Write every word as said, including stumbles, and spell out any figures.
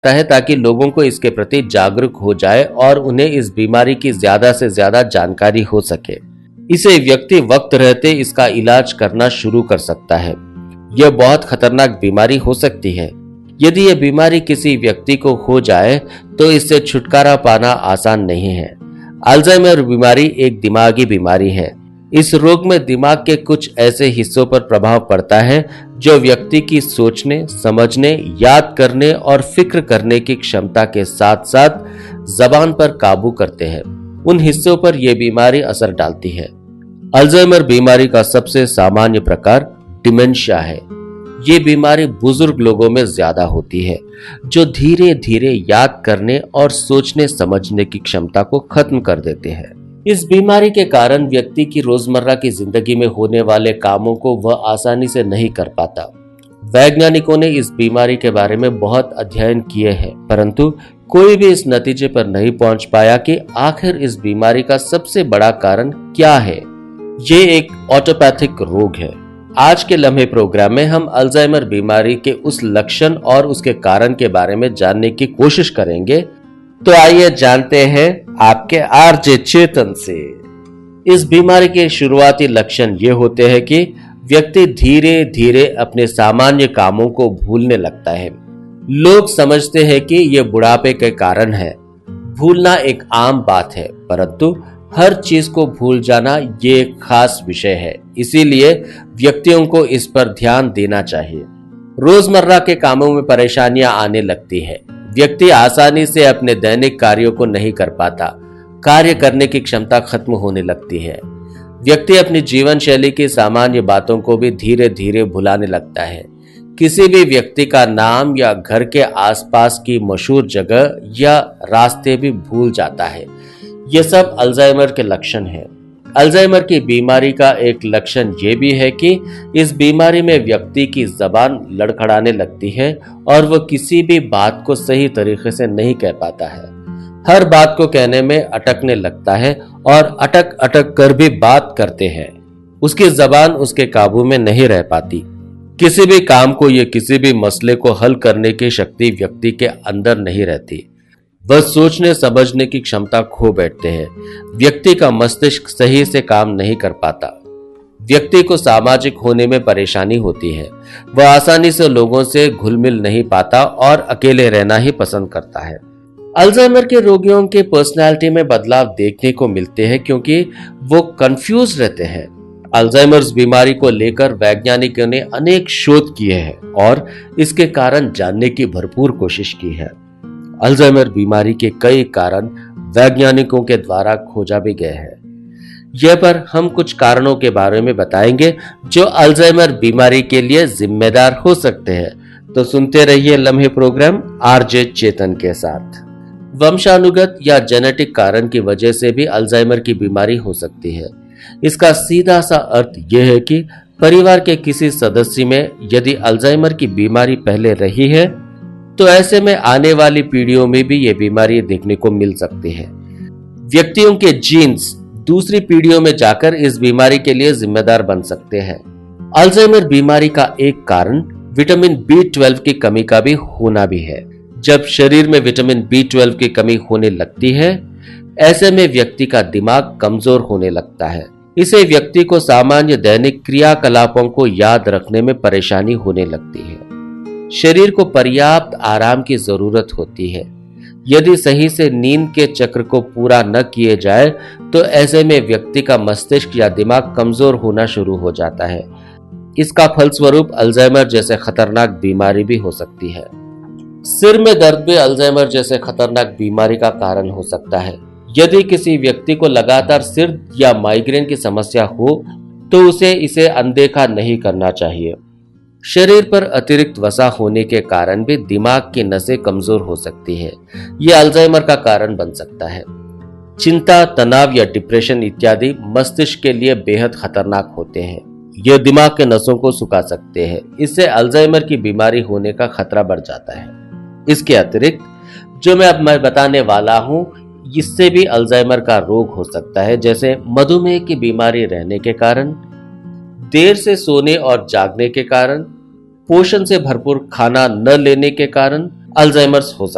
है ताकि लोगों को इसके प्रति जागरूक हो जाए और उन्हें इस बीमारी की ज्यादा से ज्यादा जानकारी हो सके। इसे व्यक्ति वक्त रहते इसका इलाज करना शुरू कर सकता है। यह बहुत खतरनाक बीमारी हो सकती है। यदि यह बीमारी किसी व्यक्ति को हो जाए तो इससे छुटकारा पाना आसान नहीं है। अल्जाइमर बीमारी एक दिमागी बीमारी है। इस रोग में दिमाग के कुछ ऐसे हिस्सों पर प्रभाव पड़ता है जो व्यक्ति की सोचने, समझने, याद करने और फिक्र करने की क्षमता के साथ साथ जबान पर काबू करते हैं। उन हिस्सों पर यह बीमारी असर डालती है। अल्जाइमर बीमारी का सबसे सामान्य प्रकार डिमेंशिया है। ये बीमारी बुजुर्ग लोगों में ज्यादा होती है, जो धीरे धीरे याद करने और सोचने समझने की क्षमता को खत्म कर देते हैं। इस बीमारी के कारण व्यक्ति की रोजमर्रा की जिंदगी में होने वाले कामों को वह आसानी से नहीं कर पाता। वैज्ञानिकों ने इस बीमारी के बारे में बहुत अध्ययन किए हैं, परंतु कोई भी इस नतीजे पर नहीं पहुंच पाया कि आखिर इस बीमारी का सबसे बड़ा कारण क्या है। ये एक ऑटोपैथिक रोग है। आज के लम्हे प्रोग्राम में हम अल्जाइमर बीमारी के उस लक्षण और उसके कारण के बारे में जानने की कोशिश करेंगे। तो आइए जानते हैं आपके आरजे चेतन से। इस बीमारी के शुरुआती लक्षण ये होते हैं कि व्यक्ति धीरे धीरे अपने सामान्य कामों को भूलने लगता है। लोग समझते हैं कि यह बुढ़ापे के कारण है। भूलना एक आम बात है, परंतु हर चीज को भूल जाना ये एक खास विषय है। इसीलिए व्यक्तियों को इस पर ध्यान देना चाहिए। रोजमर्रा के कामों में परेशानियां आने लगती है। व्यक्ति आसानी से अपने दैनिक कार्यों को नहीं कर पाता। कार्य करने की क्षमता खत्म होने लगती है। व्यक्ति अपनी जीवन शैली की सामान्य बातों को भी धीरे धीरे भुलाने लगता है। किसी भी व्यक्ति का नाम या घर के आसपास की मशहूर जगह या रास्ते भी भूल जाता है। ये सब अल्जाइमर के लक्षण हैं। अल्जाइमर की बीमारी का एक लक्षण ये भी है कि इस बीमारी में व्यक्ति की जबान लड़खड़ाने लगती है और वह किसी भी बात को सही तरीके से नहीं कह पाता है। हर बात को कहने में अटकने लगता है और अटक अटक कर भी बात करते हैं। उसकी जबान उसके काबू में नहीं रह पाती। किसी भी काम को या किसी भी मसले को हल करने की शक्ति व्यक्ति के अंदर नहीं रहती। वह सोचने समझने की क्षमता खो बैठते हैं। व्यक्ति का मस्तिष्क सही से काम नहीं कर पाता। व्यक्ति को सामाजिक होने में परेशानी होती है। वह आसानी से लोगों से घुल मिल नहीं पाता और अकेले रहना ही पसंद करता है। अल्जाइमर के रोगियों के पर्सनालिटी में बदलाव देखने को मिलते हैं क्योंकि वो कंफ्यूज रहते हैं। अल्जाइमर्स बीमारी को लेकर वैज्ञानिकों ने अनेक शोध किए हैं और इसके कारण जानने की भरपूर कोशिश की है। अल्जाइमर बीमारी के कई कारण वैज्ञानिकों के द्वारा खोजा भी गए हैं। यह पर हम कुछ कारणों के बारे में बताएंगे जो अल्जाइमर बीमारी के लिए जिम्मेदार हो सकते हैं। तो सुनते रहिए लम्हे प्रोग्राम आरजे चेतन के साथ। वंशानुगत या जेनेटिक कारण की वजह से भी अल्जाइमर की बीमारी हो सकती है। इसका सीधा सा अर्थ यह है कि परिवार के किसी सदस्य में यदि अल्जाइमर की बीमारी पहले रही है तो ऐसे में आने वाली पीढ़ियों में भी ये बीमारी देखने को मिल सकती है। व्यक्तियों के जीन्स दूसरी पीढ़ियों में जाकर इस बीमारी के लिए जिम्मेदार बन सकते हैं। अल्जाइमर बीमारी का एक कारण विटामिन बी ट्वेल्व की कमी का भी होना भी है। जब शरीर में विटामिन बी ट्वेल्व की कमी होने लगती है, ऐसे में व्यक्ति का दिमाग कमजोर होने लगता है। इसे व्यक्ति को सामान्य दैनिक क्रियाकलापों को याद रखने में परेशानी होने लगती है। शरीर को पर्याप्त आराम की जरूरत होती है। यदि सही से नींद के चक्र को पूरा न किए जाए तो ऐसे में व्यक्ति का मस्तिष्क या दिमाग कमजोर होना शुरू हो जाता है। इसका फलस्वरूप अल्जाइमर जैसे खतरनाक बीमारी भी हो सकती है। सिर में दर्द भी अल्जाइमर जैसे खतरनाक बीमारी का कारण हो सकता है। यदि किसी व्यक्ति को लगातार सिर या माइग्रेन की समस्या हो तो उसे इसे अनदेखा नहीं करना चाहिए। शरीर पर अतिरिक्त वसा होने के कारण भी दिमाग की नसें कमजोर हो सकती है। यह अल्जाइमर का कारण बन सकता है। चिंता, तनाव या डिप्रेशन इत्यादि मस्तिष्क के लिए बेहद खतरनाक होते हैं। यह दिमाग के नसों को सुखा सकते हैं। इससे अल्जाइमर की बीमारी होने का खतरा बढ़ जाता है। इसके अतिरिक्त जो मैं अब मैं बताने वाला हूं, इससे भी अल्जाइमर का रोग हो सकता है, जैसे मधुमेह की बीमारी रहने के कारण, देर से सोने और जागने के कारण, पोषण से भरपूर खाना न लेने के कारण अल्जाइमर्स हो सकता है।